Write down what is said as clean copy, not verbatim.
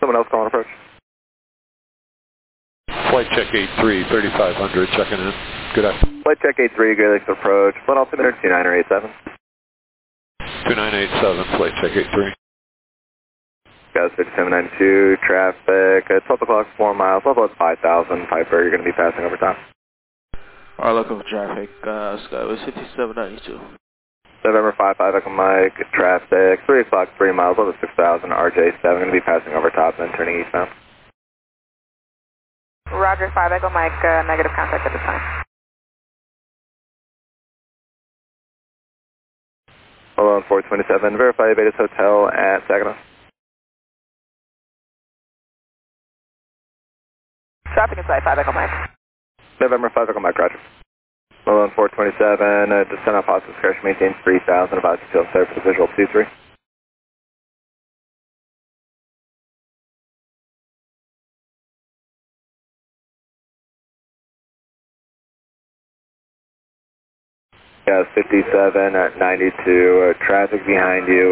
Someone else calling approach. Flight check 83, 3500, checking in. Good afternoon. Flight check 83, Great Lakes approach. Flight altimeter 2987. 2987, flight check 83. Got 5792, traffic at 12 o'clock, 4 miles, level at 5,000, Piper, you're going to be passing over time. Alright, local traffic, Skyway 5792. November 55, Echo Mike, traffic, 3 o'clock, 3 miles, level 6,000, RJ7, going to be passing over top and then turning eastbound. Roger, 5 Echo Mike, negative contact at this time. Hello, 427, verify Betas Hotel at Saginaw. Traffic inside 5 Echo Mike. November 5, Echo Mike, Roger. Malone 427, descend on positive crash, maintain 3,000, about to field service for visual 23. Yeah, 57 at 92, traffic behind you.